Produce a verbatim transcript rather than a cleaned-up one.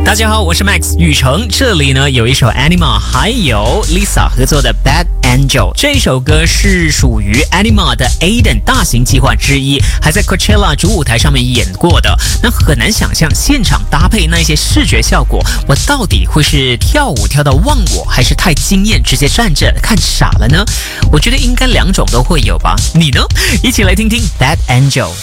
大家好，我是 Max 雨成，这里呢有一首 Anima 还有 Lisa 合作的 Bad Angel， 这首歌是属于 Anima 的 Aiden 大型计划之一，还在 Coachella 主舞台上面演过的。那很难想象现场搭配那些视觉效果，我到底会是跳舞跳到忘我，还是太惊艳直接站着看傻了呢？我觉得应该两种都会有吧，你呢？一起来听听 Bad Angel。